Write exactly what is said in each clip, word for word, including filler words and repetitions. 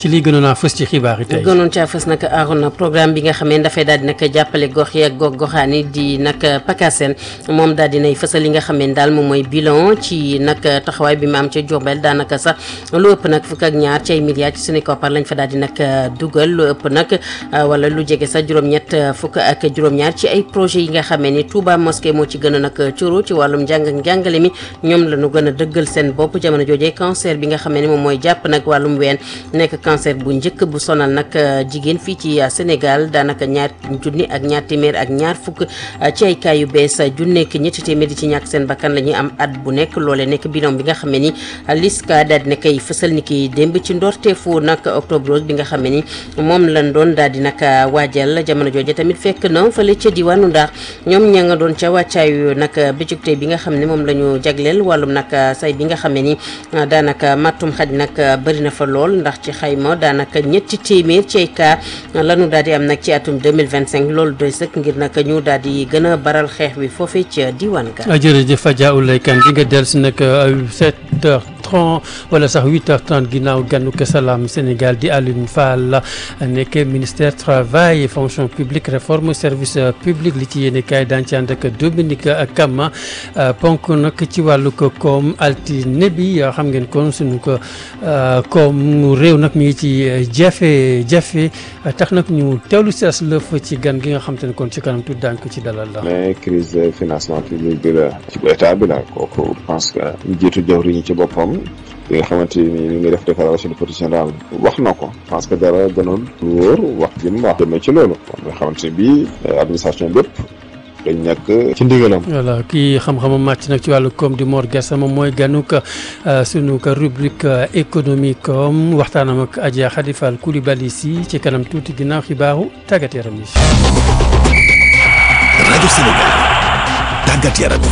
ci li gënoon a fës ci xibaar yi tey gënoon caa fës nag Arona programme bi nga xamee dafay daal di nag jàppale gox yi ak gox goxaan yi di nag PACASEN moom daal di nay fësal li nga xamee daal moom mooy bilan ci nag taxawaay bi mu am ca Diourbel daanaka sax lu ëpp nag fukk ak ñaar ci ay milliards ci suñu koppar lañ fa daal di nag dugal lu ëpp nag wala lu jege sax juróom-ñett fukk ak juróom-ñaar ci ay projets yi nga xamee ni Touba Mosquée moo ci gën a nag curu ci wàllum njàng ak njàngale mi ñoom la ñu gën a dëggal seen bopp jamono joojee cancer bi nga xamee ni moom mooy jàpp nag wàllum ween nekk cancer bu njëkk bu sonal nag jigéen fii ci Sénégal daanaka ñaar junni ak ñaar téeméer ak ñaar fukk ci ay cas yu bees ju nekk ñetti téeméer di ci ñàkk seen bakkan la ñuy am at bu nekk loolee nekk bilan bi nga xam ne ni LISCA daal di na koy fësal ni ki démb ci ndorteefu nag octobre rose bi nga xam ne ni moom lañ doon daal di nag waajal jamono jooju tamit fekk na fële ca diwaanu Ndar ñoom ña nga doon ca wàccaayu nag bëccëg tey bi nga xam ne moom la ñu jagleel wàllum nag say bi nga xam ne ni daanaka mattum xaj nag bëri na fa lool ndax ci xayma daanaka ñetti téeméer ci ay cas lanu daal di am nag ci atum deux mille vingt cinq loolu doy sëkk ngir nag ñu daal di gën a baral xeex bi foofee ca diwaan ga. jërëjëf Adja Oulay Kane di nga dellu si nag sept heures trente wala sax huit heures trente ginnaaw ganu ko Salam Sénégal di Alioune Fall nekk ministère travail et fonction publique réforme service public li ci yéene kaay daan ci ànd ak Dominique Kama ponk nag ci wàllu ko koom altine bi xam ngeen kon suñu ko koom réew nag mi ngi ci jafe-jafe tax nag ñu teewlu si as lëf ci gan gi nga xam te ne kon ci kanam tuuti daan ko ci dalal la. mais crise de financement public bi la ci état bi la kooku pense que njiitu jawriñ ñi ci boppam li nga xamante ni ni ngi def déclaration de politique générale wax na ko parce que dara gënoon wóor wax ji mu wax demee ci loolu nga xamante ni bii administration bépp dañ nekk ci ndigalam. voilà kii xam-xamam màcc nag ci wàllu koom di Mor Gassama moom mooy ganuk sunu ko rubrique économique comme waxtaanam ak Adja Khady Fall Coulibaly si ci kanam tuuti ginnaaw xibaaru tàggat yaram yi. rajo Sénégal tàggat yaram.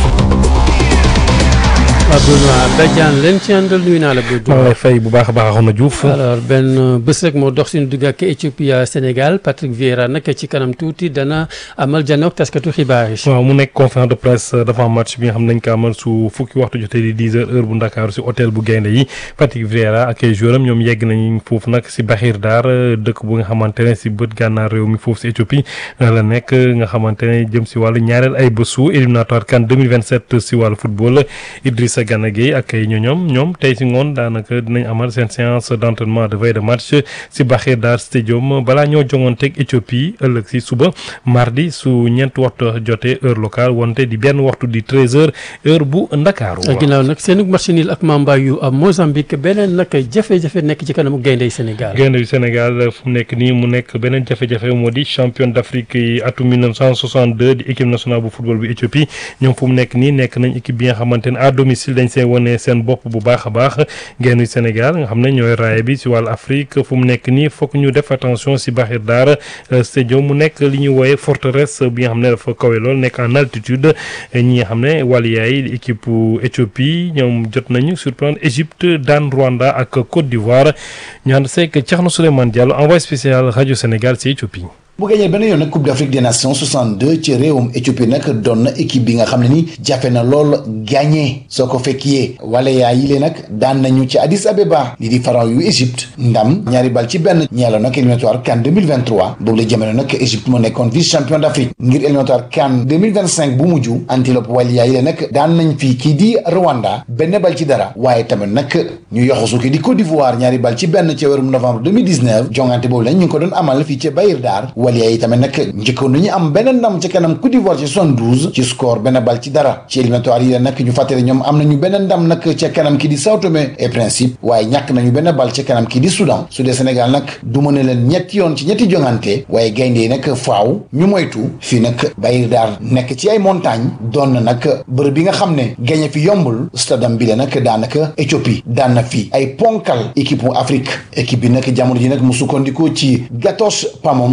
waaw Benoît Badiane leen ci àndal nuyu naa la Bodou. maa ngi fay bu baax a baax a Diouf. alors benn bés rek moo dox suñu digg ak Éthiopie Sénégal Patrick Vieira nag ci kanam tuuti dana amal janook taskatu xibaar yi. waaw mu nekk conférence de presse dafa am match bi nga xam ne nañ ko amal su fukki waxtu jotee di dix heures heure bu Ndakaaru si hôtel bu Gaynde yi Patrick Vieira ak ay jouram ñoom yegg nañ foofu nag si Bahir Dar dëkk bu nga xamante ne si bët gànnaar réew mi foofu si Éthiopie la nekk nga xamante ne jëm si wàllu ñaareel ay bésu éliminatoire CAN deux mille vingt-sept si wàllu football Idrissa Gana Gueye ak ay ñoñoom ñoom tey si ngoon daanaka dinañ amal seen séance d' entraînement de veille de match si Bahir Dar stadium balaa ñoo jonganteeg Éthiopie ëllëg si suba mardi su ñeent waxtu jotee heure locale wante di benn waxtu di treize heures heure bu Ndakaaru. ginnaaw nag seen match nul ak Mamba yu am Mozambique beneen nag jafe-jafe nekk ci kanamu gaynde yu Sénégal. gaynde yu Sénégal fu mu nekk nii mu nekk beneen jafe-jafe moo di champion d' Afrique yi atum mille neuf cent soixante-deux di équipe nationale bu football bu Éthiopie ñoom fu mu nekk nii nekk nañ équipe bi nga xamante ne à domicile dañ see wane seen bopp bu baax a baax gaynde yu Sénégal nga xam ne ñooy raaya bi si wàllu Afrique fu mu nekk nii foog ñu def attention si Bahir Dar stadium mu nekk li ñuy wooye forteresse bi nga xam ne dafa kawe lool nekk en altitude ñi nga xam ne waliyaay équipe Éthiopie ñoom jot nañu surprendre Égypte daan Rwanda ak Côte d'Ivoire ñu ànd seeg Thierno Souleymane Diallo envoyé spécial rajo Sénégal si Éthiopie. bu gagné benn yoon nag Coupe d'Afrique des Nations soixante-deux ci réewum Éthiopie nag doon na équipe bi nga xam ne ni jafe na lool gagné soo ko fekkee wala yaa yi lee nag daan nañu ci Addis Abeba li di pharaon yu Égypte ndam ñaari bal ci benn ñeelo nag éliminatoire CAN deux mille vingt-trois boobu la jamono nag Égypte moo nekkoon vice champion d'Afrique ngir éliminatoire CAN deux mille vingt-cinq bu mujj antilope wala yaa yi lee nag daan nañ fii kii di Rwanda benn bal ci dara waaye tamit nag ñu yoxosu kii di Côte d'Ivoire ñaari bal ci benn ci weerum novembre deux mille dix-neuf jongante boobu lañ ñu ngi ko doon amal fii ci Bahir Dar waliya yi tamit nag njëkkoon nañu am benn ndam ci kanam Côte d'Ivoire ci soixante-douze ci score benn bal ci dara ci éliminatoire yi la nag ñu fàttali ñoom am nañu benn ndam nag ca kanam kii di Sao Tomé et Principe waaye ñàkk nañu benn bal ci kanam kii di Soudan su dee Sénégal nag du mën a leen ñetti yoon ci ñetti jongante waaye gaynde yi nag faaw ñu moytu fii nag Bahir Dar nekk ci ay montagne doon na nag bërëb bi nga xam ne gañe fi yombul stadam bi la nag daanaka Éthiopie daan na fi ay ponkal équipe mu Afrique équipe bi nag jamono ji nag mu sukkandikoo ci Gatos Pamom mes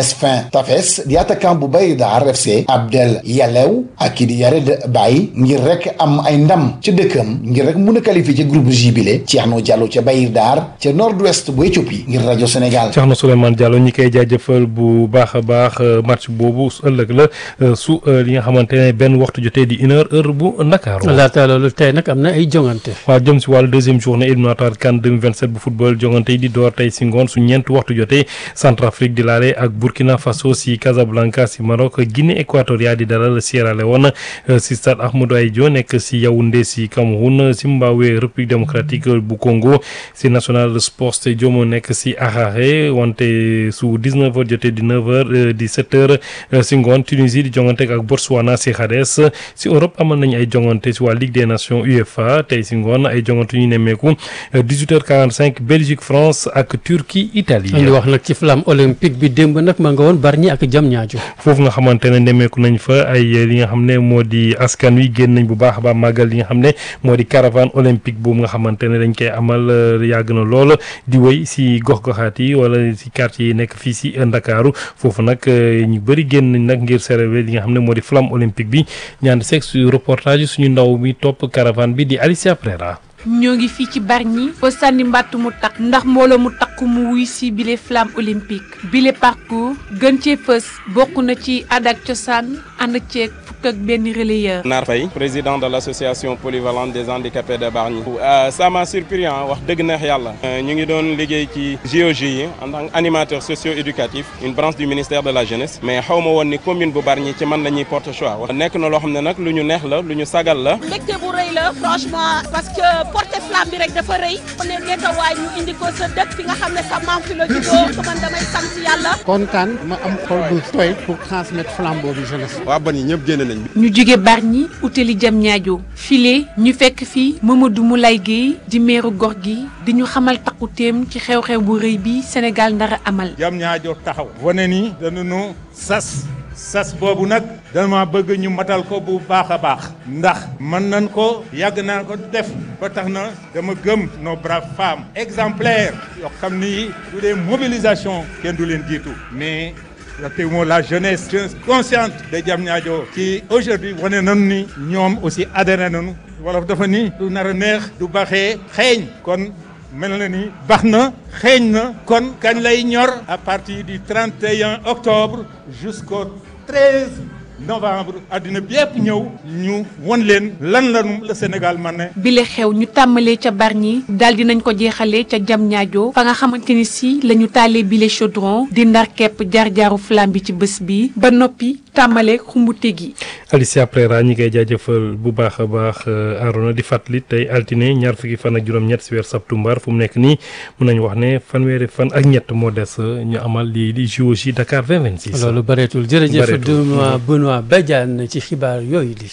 Crespin Tafes di attaquant bu Bayir Daar F C Abdel Yalew ak kii di Yared Baye ngir rek am ay ndam ca dëkkam ngir rek mun a qualifier ci groupe J bile Thierno Diallo ca Bayir Daar ca nord-ouest bu Éthiopie ngir rajo Sénégal. Thierno Souleymane Diallo ñi koy jaajëfal bu baax a baax match boobu ëllëg la su li nga xamante ne benn waxtu jotee di une heure heure bu Ndakaaru. laata loolu tey nag am na ay jongante. waaw jëm si wàllu deuxième journée éliminatoire CAN deux mille vingt-sept bu football jongante yi di door tey si ngoon su ñeent waxtu jotee Centrafrique di laale ak Burkina Faso si Casablanca si Maroc Guinée équatoriale di dalal Sierra Leone si stade Ahmadou Ahidjo nekk si Yaoundé si Cameroun Zimbabwe République démocratique bu Congo si National Sports Stadium nekk si Harare wante su dix-neuf heures jotee di neuf heures dix-sept heures si ngoon Tunisie di jongante ak Botswana si Khades si Europe amal nañu ay jongante si waa Ligue des Nations UEFA tey si ngoon ay jongante ñu nemmeeku dix-huit heures quarante-cinq Belgique France ak Turquie Italie. ñu wax nag ci flamme olympique bi démb nag ma nga woon Bargny ak Diamniadio. foofu nga xamante ne nemmeeku nañ fa ay li nga xam ne moo di askan wi génn nañ bu baax a baax màggal li nga xam ne moo di caravane olympique boobu nga xamante ne dañ koy amal yàgg na lool di wéy si gox-goxaat yi wala si quartier yi nekk fii si Ndakaaru foofu nag ñu bëri génn nañ nag ngir célébrer li nga xam ne moo di flamme olympique bi ñaan seeg su reportage suñu ndaw mi topp caravane bi di Alicia Prera. ñoo ngi fii ci Bargny ba sànni mbàtt mu takk ndax mbooloo mu takk mu wuy si bile flamme olympique bile parcours gën cee fës bokk na ci aada ak cosaan ànd ceeg fukk ak benn relayeur. Naar Faye président de l'association polyvalente des handicapés de Bargny. Euh, ça m'a surpris ah wax dëgg neex yàlla. ñu ngi doon liggéey ci J O J yi en tant qu'animateur socio-éducatif une branche du ministère de la jeunesse mais xaw ma woon ni commune bu Bargny ci man la ñuy porte choix nekk na loo xam ne nag lu ñu neex la lu ñu sagal la. mbégte bu rëy la franchement parce que porte flamme bi rek dafa rëy ku ne Géejawaay ñu indi ko sa dëkk fi nga xam ne sa maam fi la juddoo ko man damay sant yàlla. kontaan ma am xol bu tooy pour transmettre flambeau bi jeunesse. waa Bargny ñëpp génn nañ. ñu jóge Bargny utali Diamniadio file ñu fekk fii Mamadou Moulay Guèye di meeru gox gi di ñu xamal takkuteem ci xew-xew bu rëy bi Sénégal ndara amal. Diamniadio taxaw wane ni dañu sas. sas boobu nag dama bëgg ñu matal ko bu baax a baax ndax mën nañ ko yàgg naa ko def ba tax na dama gëm nos braves femmes exemplaires yoo xam ni du dee mobilisation kenn du leen jiitu mais moo la jeunesse consciente de Diamniadio ci aujourd'hui wane nañu ni ñoom aussi adhéré nañu wolof dafa ni du nar a neex du baxee xeeñ kon mel na ni baax na xeeñ na kon kañ lay ñor à partir du trente et un octobre jusqu'au treize novembre àddina bi yëpp ñëw ñu won leen lan lanu la Sénégal man ne bile xew ñu tàmbalee ca Bargny daal dinañ ko jeexalee ca Diamniadio fa nga xamante ni si la ñu taalee bile chaudron di ndar kepp jaar-jaaru flamme bi ci bés bi ba noppi tàmbalee xumbute gi. Alicia Prera ñi koy jaajëfal bu baax a baax Arona di fàttali tey altine ñaar fukki fan ak juróom-ñett si weer septembre fu mu nekk nii mun nañu wax ne fanweeri fan ak ñett moo des ñu amal lii di J O J Dakar vingt vingt-six. loolu bëreetul jërëjëf Benoît Badiane ci xibaar yooyu di.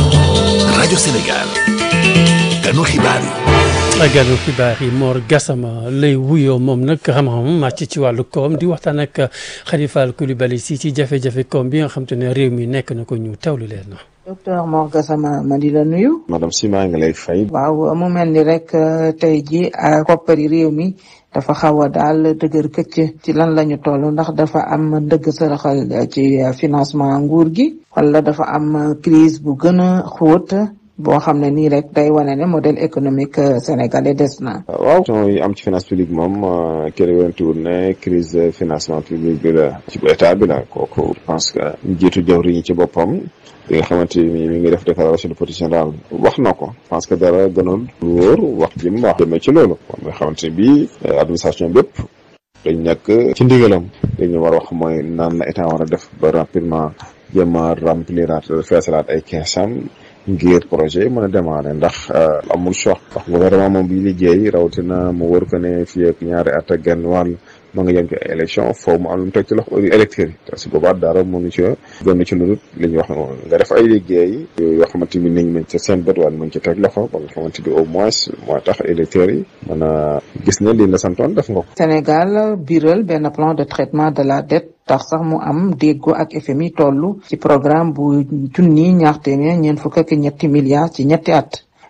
rajo Sénégal ganu xibaar yi. ganu xibaar yi Mor Gassama lay wuyoo moom nag xam-xam màcc ci wàllu koom di waxtaan ak Khalifa Coulibaly si ci jafe-jafe koom bi nga xam te ne réew mi nekk na ko ñu teewlu leen na. docteur Mor Gassama ma di la nuyu. madame Si maa ngi lay fay. waaw mu mel ni rek tey ji koppari réew mi dafa xaw a daal dëgër këcc ci lan la ñu toll ndax dafa am ndëgg sërëxal ci financement nguur gi wala dafa am crise bu gën a xóot boo xam ne nii rek day wane ne modèle économique sénégalais des na. waaw question yi am ci finance publique moom kenn wérantuwul ne crise financement public bi la ci bu état bi la kooku je pense que njiitu jawri ñi ci boppam bi nga xamante ni mi ngi def déclaration de politique générale wax na ko parce que dara gënoon wóor wax ji mu wax demee ci loolu kon nga xamante ni bii administration bépp dañ nekk ci ndigalam li ñu war a wax mooy naan la état war a def ba rapidement jéem a rempliraat feesalaat ay keesam ngir projet yi mën a démarrer ndax amul choix ndax gouvernement moom bi liggéey rawatina mu wër ko ne fii ak ñaari at ak genn wàll ma nga jëm ci ay élection foofu mu am lu mu teg ci loxo électeurs yi te si boobaa dara mënu ci gën ci lu li ñuy wax nga def ay liggéey yoo xamante ni nañ mën ca seen bët wala mën ci teg loxo ba nga xamante ni au moins moo tax électeurs yi mën a gis ne lii la santoon def nga ko. Sénégal biral benn plan de traitement de la dette tax sax mu am déggoo ak F M I tollu ci programme bu junni ñaar téeméer ñeent fukk ak ñetti milliards ci ñetti at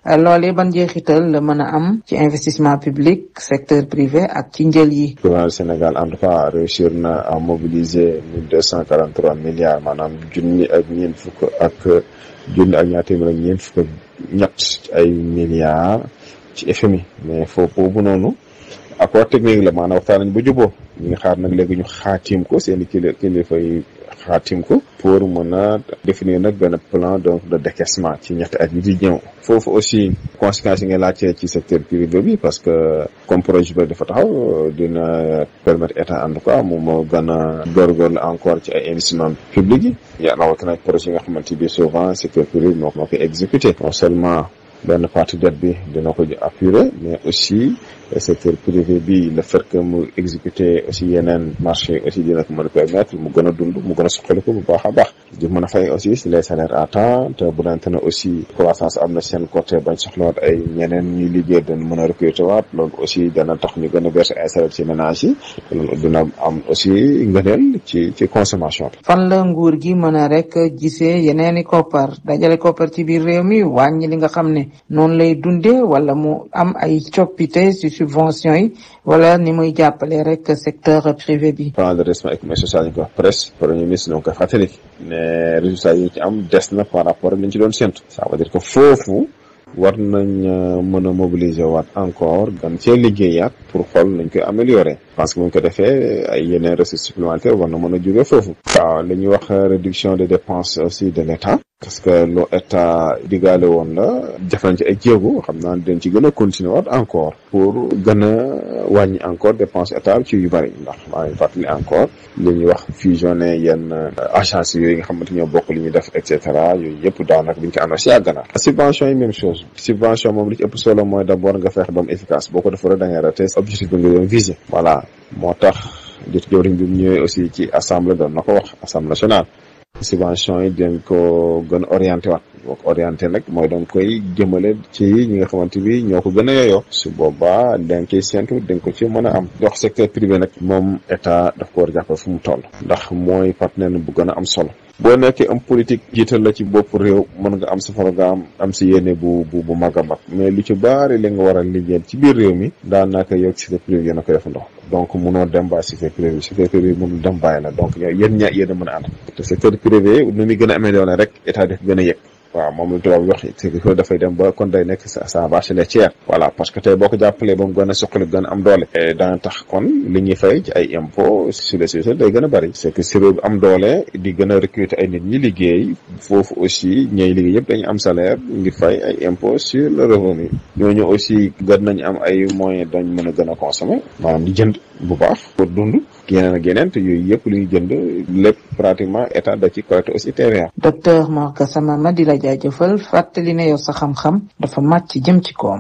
loolee ban njeexital la mën a am ci investissement public secteur privé ak ci njël yi. gouvernement du Sénégal en tout cas réussir na à mobiliser mille deux cent quarante trois milliards maanaam junni ak ñeent fukk ak junni ak ñaar téeméer ak ñeent fukk ak ñett ci ay milliards ci F M I mais foofu boobu noonu accord technique la maanaam waxtaan nañ ba juboo ñu ngi xaar nag léegi ñu xaatim ko seen i kili kilifa yi xaatim ko pour mën a définir nag benn plan donc de décaissement ci ñetti at yi di ñëw. foofu aussi conséquences yi nga laajte ci secteur privé bi parce que comme projet bi dafa taxaw dina permettre état en tout cas moom moo gën a góorgóorlu encore ci ay investissement public yi. yaa rawatina nag projet yi nga xamante bi souvent secteur privé moo moo koy exécuté non seulement benn partie dette bi dina ko appurer mais aussi le secteur privé bi le fait que mu exécuter aussi yeneen marché aussi dina ko mën a permettre mu gën a dund mu gën a suqaliku bu baax a baax di mën a fay aussi si les salaires à temps te bu dante ne aussi croissance am na seen côté bañ soxlawaat ay ñeneen ñuy liggéey dañ mën a recruter waat loolu aussi dana tax ñu gën a verser ay salaires ci ménage yi loolu dina am aussi ngëneel ci ci consommation bi. fan la nguur gi mën a rek gisee yeneeni koppar dajale koppar ci biir réew mi wàññi li nga xam ne noonu lay dundee wala mu am ay coppite ci subvention yi wala ni muy jàppale rek secteur privé bi. plan de redressement économique social ñu ko wax presse premier ministre ñoo ngi koy fàttali ne résultats yi ci am des na par rapport ak li ñu ci doon séntu. ça veut dire que foofu war nañ mën a mobiliser waat encore gan cee liggéeyaat pour xool nañ koy améliorer parce que bu ñu ko defee ay yeneen ressources supplémentaires war na mën a jóge foofu. waaw li ñuy wax réduction des dépenses aussi de l'État. parce que lu état diggaale woon la def nañ ci ay jéego xam naa dañ ci gën a continuer waat encore pour gën a wàññi encore dépense état ci yu bari ndax maa ngi fàttali encore li ñuy wax fusionner yenn agence yooyu nga xamante ñoo bokk li ñuy def et cetera yooyu yëpp daanaka bi ñu ko amee si yàgg na. subvention yi même chose subvention moom li ci ëpp solo mooy d'abord nga fexe ba mu efficace boo ko defee rek da ngay raté objectif bi nga doon viser. voilà moo tax jot jawriñ bi mu ñëwee aussi ci assemblée doon na ko wax assemblée nationale. subvention yi dañ ko gën a orienté waat boo ko orienté nag mooy dañ koy jëmale ci ñi nga xamante bi ñoo ko gën a yeyoo su boobaa dañ koy séntu dañ ko ci mën a am dox secteur privé nag moom état daf ko war a jàppale fu mu toll ndax mooy partenaire bu gën a am solo boo nekkee am politique jiital la ci bopp réew mën nga am sa programme am si yéene bu bu bu mag a mag mais lu ci baari li nga war a liggéey ci biir réew mi daanaka yow ci secteur privé yéen a koy def ndox donc munoo dem bàyyi secteur privé secteur privé mënul dem bàyyi la donc yéen ñaa yéen a mën a ànd te secteur privé nu muy gën a amélioré rek état def gën a yëg waaw moom la tubaab wax secteur dafay dem ba kon day nekk sa sa vache laitière voilà parce que tey boo ko jàppalee ba mu gën a suqali gën a am doole dana tax kon li ñuy fay ci ay impôts sur les sociétés day gën a bëri c'est que si réew bi am doole di gën a recruter ay nit ñi liggéey foofu aussi ñooy liggéey yëpp dañu am salaire ngir fay ay impôts sur le revenu ñooñu aussi gën nañu am ay moyens dañ mën a gën a consommer maanaam di jënd bu baax pour dund yeneen ak yeneen te yooyu yëpp lu ñu jënd lépp pratiquement état da ci collecté aussi T V A. docteur Mor Gassama ma di la jaajëfal fàttali ne yow sa xam-xam dafa màcc jëm ci koom.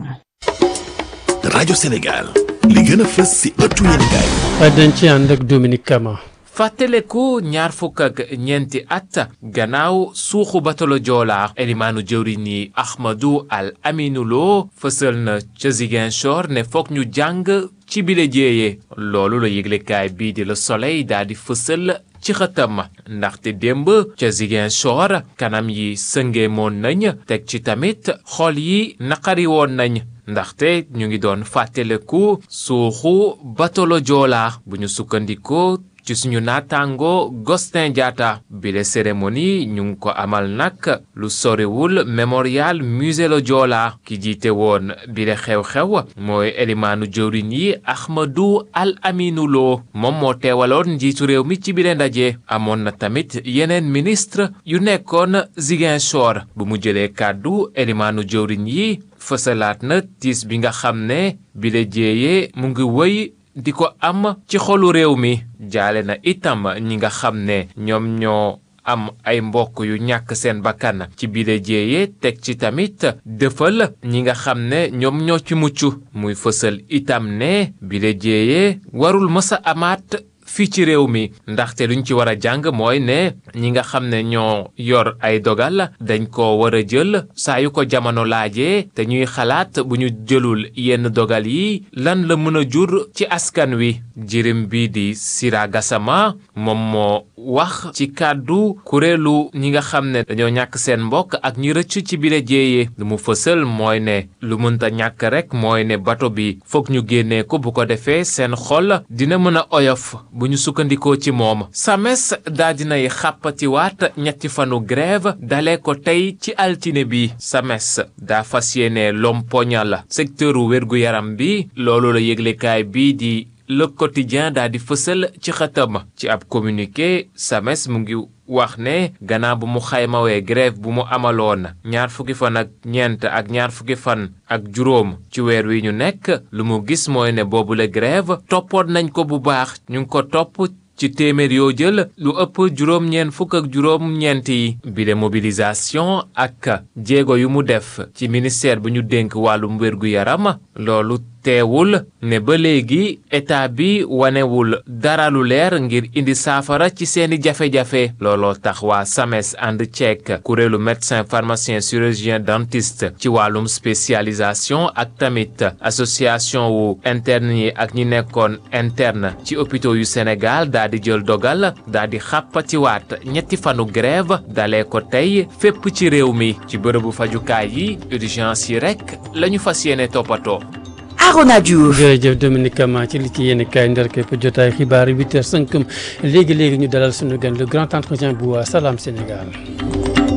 rajo Sénégal li gën a fës si ëttu yéenekaay. dañ ci ànd ak Dominique Kama. fàttaleku ñaar fukk ak ñeenti at gannaaw suuxu batalo Joola elimaanu jëwriñ yi Ahmadou Al Aminou Lo fësal na ca Ziguinchor ne foog ñu jàng ci bile jéeye loolu la yëglekaay bii di Le Soleil daal di fësal ci xëtam ndaxte démb ca Ziguinchor kanam yi sëngee moon nañ teg ci tamit xol yi naqari woon nañ ndaxte ñu ngi doon fàttaleku suuxu batalo Joola bu ñu sukkandikoo ci suñu naataango Gostin Diatta bile cérémonie ñu ngi ko amal nag lu soriwul mémorial musée la Joola ki jiite woon bile xew-xew mooy elimaanu jëwriñ yi Ahmadou Al Aminou Lo moom moo teewaloon njiitu réew mi ci bile ndaje amoon na tamit yeneen ministre yu nekkoon Ziguinchor bu mu jëlee kàddu elimaanu jëwriñ yi fësalaat na tiis bi nga xam ne bile jéeye mu ngi wëy di ko am ci xolu réew mi jaale na itam ñi nga xam ne ñoom ñoo am ay mbokk yu ñàkk seen bakkan ci bile jéeye teg ci tamit dëfal ñi nga xam ne ñoom ñoo ci mucc muy fësal itam ne bile jéeye warul mësa amaat fii ci réew mi ndaxte luñ ci war a jàng mooy ne ñi nga xam ne ñoo yor ay dogal dañ ko war a jël saa yu ko jamono laajee te ñuy xalaat bu ñu jëlul yenn dogal yi lan la mën a jur ci askan wi jirim bi di Sira Gassama moom moo wax ci kàddu kuréelu ñi nga xam ne dañoo ñàkk seen mbokk ak ñi rëcc ci bile jéeye lu mu fësal mooy ne lu mënta ñàkk rek mooy ne bato bi foog ñu génnee ko bu ko defee seen xol dina mën a oyof bu ñu sukkandikoo ci moom SAMES daa dinay xàppatiwaat ñetti fanu grève dalee ko tey ci altine bi SAMES daa fas yéene lompoñal secteuru wér-gu-yaram bi loolu la yëglekaay bii di Le Quotidien daa di fësal ci xëtam ci ab communiqué SAMES mu ngi wax ne gannaaw bu mu xaymawee grève bu mu amaloon ñaar fukki fan ak ñeent ak ñaar fukki fan ak juróom ci weer wi ñu nekk lu mu gis mooy ne boobule grève toppoon nañ ko bu baax ñu ngi ko topp ci téeméer yoo jël lu ëpp juróom-ñeent fukk ak juróom-ñeent yi bile mobilisation ak jéego yu mu def ci ministère bu ñu dénk wàllum wér-gu-yaram loolu teewul ne ba léegi état bi wanewul dara lu leer ngir indi saafara ci seeni jafe-jafe looloo tax waa SAMES ànd ceek kuréelu médecin pharmacien chirurgien dentiste ci wàllum spécialisation ak tamit association wu interne yi ak ñi nekkoon interne ci hôpitaux yu Sénégal daa di jël dogal daa di xàppatiwaat ñetti fanu grève dalee ko tey fépp ci réew mi ci bërëbu fajukaay yi urgence yi rekk lañu fas yéene toppatoo. Arona Diouf jërëjëf Dominique Kama ci li ci yéen kaay ndar képp jotaay xibaar huit heures cinq léegi léegi ñu dalal suñu gan le grand entretien bu Salam Sénégal.